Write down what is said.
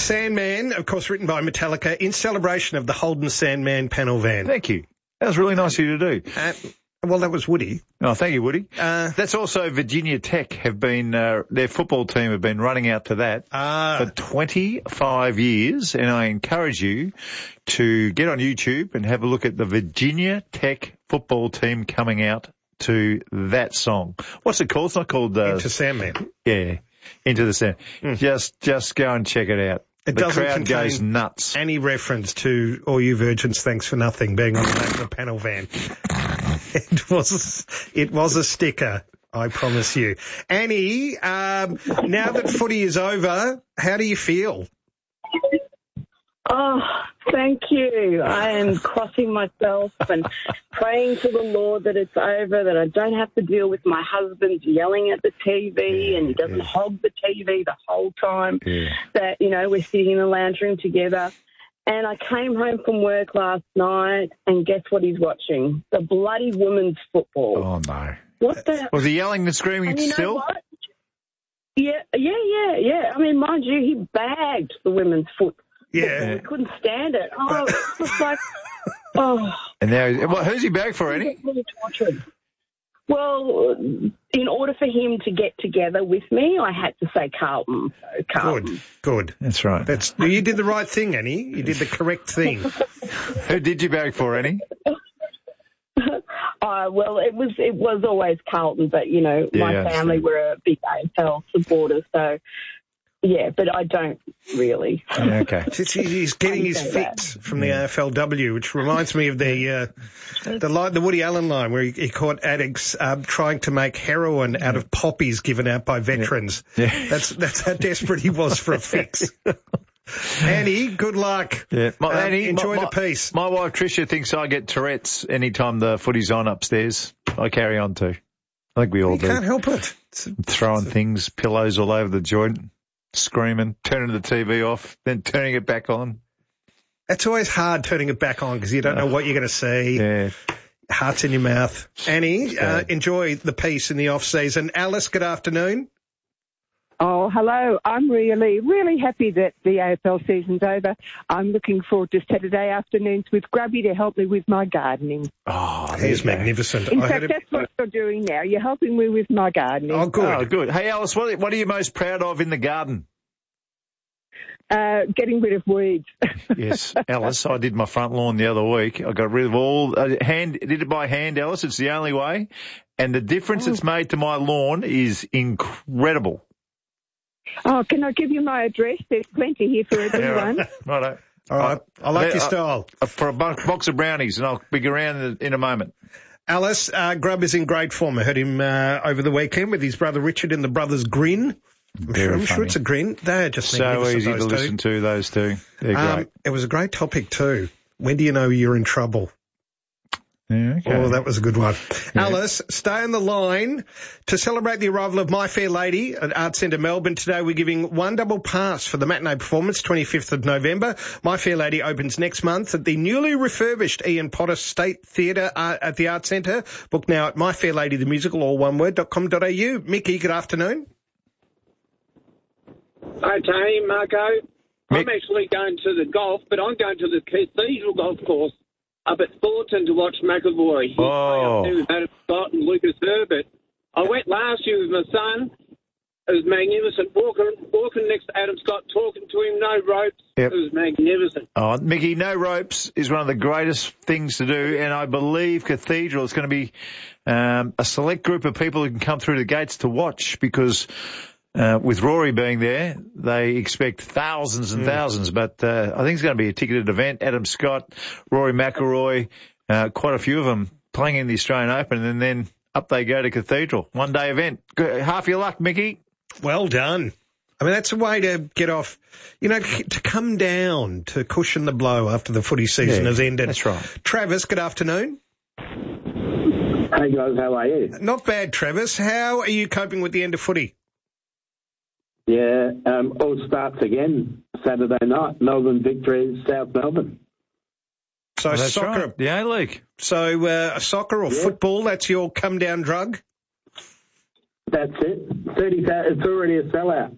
Sandman, of course, written by Metallica, in celebration of the Holden Sandman panel van. Thank you. That was really nice of you to do. Well, that was Woody. Oh, thank you, Woody. That's also Virginia Tech have been, their football team have been running out to that for 25 years. And I encourage you to get on YouTube and have a look at the Virginia Tech football team coming out to that song. What's it called? It's not called... Into Sandman. Yeah, Into the Sandman. Just go and check it out. It the doesn't crowd goes nuts. Any reference to All You Virgins, Thanks for Nothing being on the back of the panel van. It was a sticker, I promise you. Annie, now that footy is over, how do you feel? Oh, thank you. I am crossing myself and praying to the Lord that it's over, that I don't have to deal with my husband yelling at the TV and he doesn't hog the TV the whole time, that, we're sitting in the lounge room together. And I came home from work last night and guess what he's watching? The bloody women's football. Oh, no. What the... Was he yelling and screaming still? What? Yeah. I mean, mind you, he bagged the women's football. Yeah. We couldn't stand it. Oh, it was like, oh. And now, who's he back for, Eddie? Really tortured. Well, in order for him to get together with me, I had to say Carlton. So Carlton. Good. That's right. You did the right thing, Annie. You did the correct thing. Who did you back for, Annie? Well, it was always Carlton, but, my family were a big AFL supporter, so... Yeah, but I don't really. Okay. He's getting his fix from the AFLW, which reminds me of the Woody Allen line where he caught addicts trying to make heroin out of poppies given out by veterans. Yeah. That's how desperate he was for a fix. Annie, good luck. Yeah. Annie, enjoy the piece. My wife Tricia thinks I get Tourette's anytime the footy's on upstairs. I carry on too. I think we all do. You can't help it. Throwing things, pillows all over the joint. Screaming, turning the TV off, then turning it back on. It's always hard turning it back on because you don't know what you're going to see. Yeah. Heart's in your mouth. Annie, enjoy the piece in the off-season. Alice, good afternoon. Oh, hello. I'm really, really happy that the AFL season's over. I'm looking forward to Saturday afternoons with Grubby to help me with my gardening. Oh, he's magnificent. In fact, that's what you're doing now. You're helping me with my gardening. Oh, good. Oh, good. Hey, Alice, what are you most proud of in the garden? Getting rid of weeds. Yes, Alice, I did my front lawn the other week. I got rid of all did it by hand, Alice. It's the only way. And the difference it's made to my lawn is incredible. Oh, can I give you my address? There's plenty here for everyone. Righto. All right. I like your style. For a box of brownies, and I'll be around in a moment. Alice, Grub is in great form. I heard him over the weekend with his brother Richard in the Brothers Grin. I'm sure it's a grin. They're just so easy to listen to, those two. They're great. It was a great topic too. When do you know you're in trouble? Yeah, okay. Oh, that was a good one. Yeah. Alice, stay on the line. To celebrate the arrival of My Fair Lady at Arts Centre Melbourne today, we're giving one double pass for the matinee performance, 25th of November. My Fair Lady opens next month at the newly refurbished Ian Potter State Theatre at the Arts Centre. Book now at myfairladythemusical, all one word, .com.au. Mickey, good afternoon. Hi, Tony, Marco. I'm actually going to the golf, but I'm going to the Cathedral Golf Course up at Thornton to watch McAvoy. He's Oh. up there with Adam Scott and Lucas Herbert. I went last year with my son. It was magnificent. Walking next to Adam Scott, talking to him, no ropes. Yep. It was magnificent. Oh, Mickey, no ropes is one of the greatest things to do, and I believe Cathedral is going to be a select group of people who can come through the gates to watch because with Rory being there, they expect thousands and thousands, but I think it's going to be a ticketed event. Adam Scott, Rory McIlroy, quite a few of them playing in the Australian Open, and then up they go to Cathedral. One-day event. Half your luck, Mickey. Well done. I mean, that's a way to get off, to come down, to cushion the blow after the footy season has ended. That's right. Travis, good afternoon. Hey, guys, how are you? Not bad, Travis. How are you coping with the end of footy? Yeah, all starts again Saturday night. Melbourne victories, South Melbourne. So That's soccer, right. The A-League. So soccer or football, that's your come-down drug? That's it. 30,000. It's already a sellout.